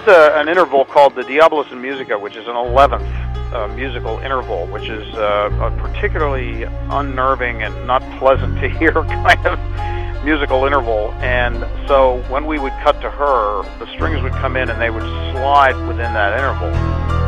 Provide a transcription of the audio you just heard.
used an interval called the Diabolus in Musica, which is an 11th musical interval, which is a particularly unnerving and not pleasant to hear kind of musical interval. And so when we would cut to her, the strings would come in and they would slide within that interval.